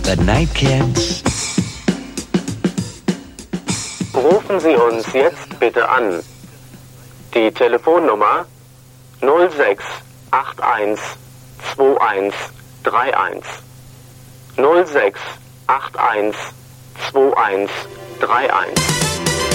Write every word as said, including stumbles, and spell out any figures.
Good night, kids. Rufen Sie uns jetzt bitte an. Die Telefonnummer null sechs acht eins zwei eins drei eins. null sechs acht eins zwei eins drei eins.